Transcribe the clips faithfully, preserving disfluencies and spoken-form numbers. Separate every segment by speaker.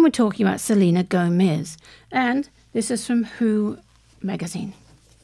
Speaker 1: and we're talking about Selena Gomez. And this is from Who magazine.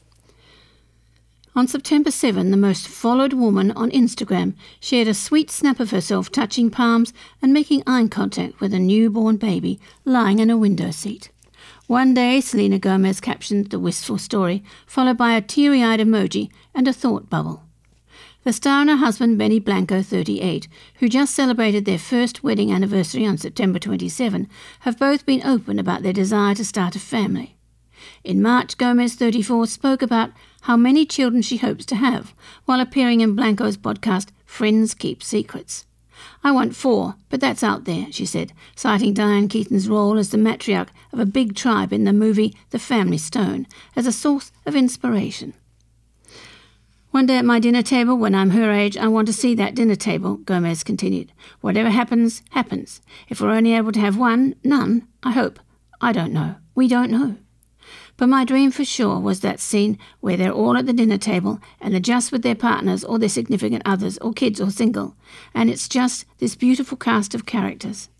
Speaker 1: On September seventh, the most followed woman on Instagram shared a sweet snap of herself touching palms and making eye contact with a newborn baby lying in a window seat. One day, Selena Gomez captioned the wistful story, followed by a teary-eyed emoji and a thought bubble. The star and her husband, Benny Blanco, thirty-eight, who just celebrated their first wedding anniversary on September twenty-seventh, have both been open about their desire to start a family. In March, Gomez, thirty-four, spoke about how many children she hopes to have, while appearing in Blanco's podcast, Friends Keep Secrets. "I want four, but that's out there," she said, citing Diane Keaton's role as the matriarch of a big tribe in the movie The Family Stone as a source of inspiration. "One day at my dinner table, when I'm her age, I want to see that dinner table," Gomez continued. "Whatever happens, happens. If we're only able to have one, none, I hope. I don't know. We don't know. But my dream for sure was that scene where they're all at the dinner table and they're just with their partners or their significant others or kids or single, and it's just this beautiful cast of characters."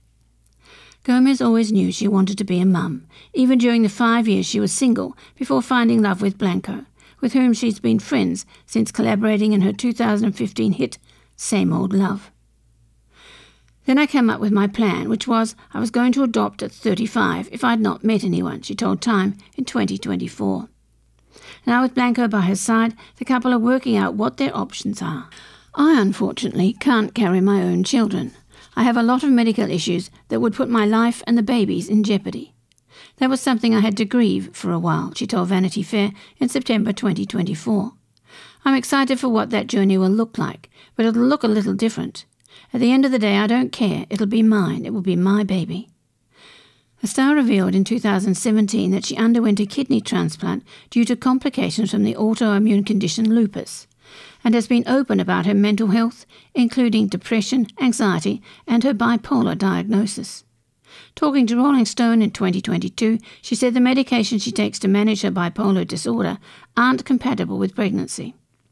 Speaker 1: Gomez always knew she wanted to be a mum, even during the five years she was single before finding love with Blanco, with whom she's been friends since collaborating in her two thousand fifteen hit Same Old Love. "Then I came up with my plan, which was I was going to adopt at thirty-five if I'd not met anyone," she told Time in twenty twenty-four. Now with Blanco by her side, the couple are working out what their options are. "I, unfortunately, can't carry my own children. I have a lot of medical issues that would put my life and the babies in jeopardy. That was something I had to grieve for a while," she told Vanity Fair in September twenty twenty-four. "I'm excited for what that journey will look like, but it'll look a little different. At the end of the day, I don't care. It'll be mine. It will be my baby." The star revealed in two thousand seventeen that she underwent a kidney transplant due to complications from the autoimmune condition lupus, and has been open about her mental health, including depression, anxiety, and her bipolar diagnosis. Talking to Rolling Stone in twenty twenty-two, she said the medication she takes to manage her bipolar disorder aren't compatible with pregnancy.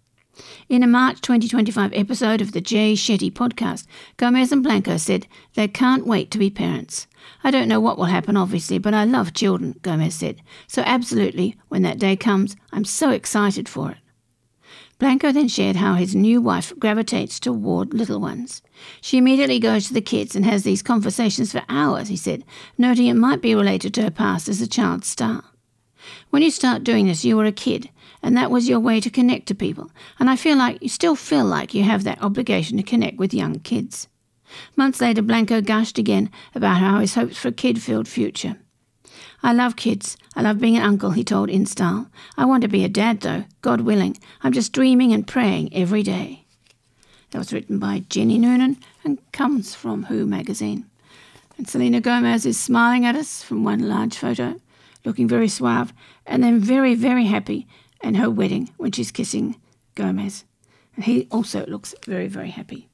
Speaker 1: In a March twenty twenty-five episode of the Jay Shetty podcast, Gomez and Blanco said they can't wait to be parents. "I don't know what will happen, obviously, but I love children," Gomez said. "So absolutely, when that day comes, I'm so excited for it." Blanco then shared how his new wife gravitates toward little ones. "She immediately goes to the kids and has these conversations for hours," he said, noting it might be related to her past as a child star. "When you start doing this, you were a kid, and that was your way to connect to people, and I feel like you still feel like you have that obligation to connect with young kids." Months later, Blanco gushed again about how his hopes for a kid-filled future. "I love kids. I love being an uncle," he told InStyle. "I want to be a dad, though, God willing. I'm just dreaming and praying every day." That was written by Jenny Noonan and comes from Who magazine. And Selena Gomez is smiling at us from one large photo, looking very suave, and then very, very happy in her wedding when she's kissing Gomez. And he also looks very, very happy.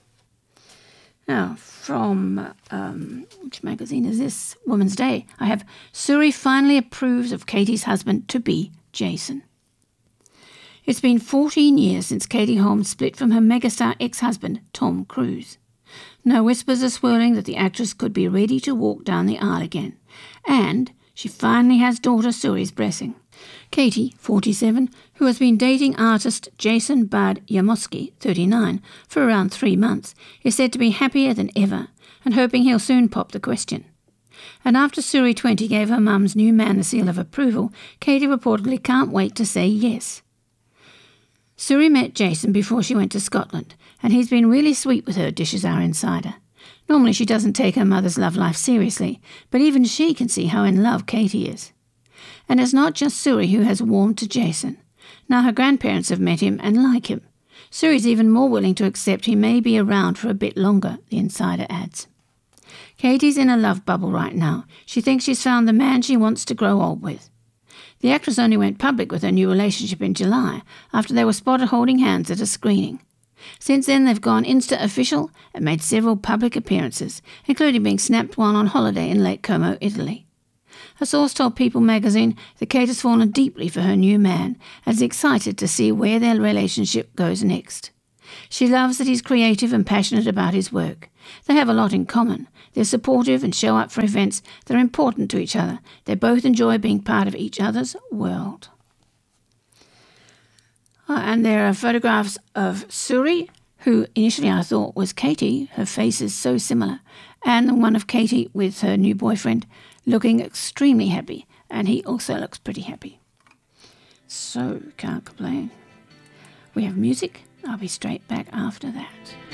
Speaker 1: Now, from, um, which magazine is this? Woman's Day. I have Suri finally approves of Katie's husband-to-be, Jason. It's been fourteen years since Katie Holmes split from her megastar ex-husband, Tom Cruise. Now whispers are swirling that the actress could be ready to walk down the aisle again. And she finally has daughter Suri's blessing. Katie, forty-seven, who has been dating artist Jason Bard Yamoski, thirty-nine, for around three months, is said to be happier than ever and hoping he'll soon pop the question. And after Suri, twenty, gave her mum's new man the seal of approval, Katie reportedly can't wait to say yes. Suri met Jason before she went to Scotland, and he's been really sweet with her, dishes our insider. Normally she doesn't take her mother's love life seriously, but even she can see how in love Katie is. And it's not just Suri who has warmed to Jason. Now her grandparents have met him and like him. Suri's even more willing to accept he may be around for a bit longer, the insider adds. Katie's in a love bubble right now. She thinks she's found the man she wants to grow old with. The actress only went public with her new relationship in July after they were spotted holding hands at a screening. Since then they've gone Insta official and made several public appearances, including being snapped while on holiday in Lake Como, Italy. A source told People magazine that Kate has fallen deeply for her new man and is excited to see where their relationship goes next. She loves that he's creative and passionate about his work. They have a lot in common. They're supportive and show up for events that are important to each other. They both enjoy being part of each other's world. Uh, and there are photographs of Suri, who initially I thought was Katie. Her face is so similar. And the one of Katie with her new boyfriend looking extremely happy. And he also looks pretty happy. So, can't complain. We have music. I'll be straight back after that.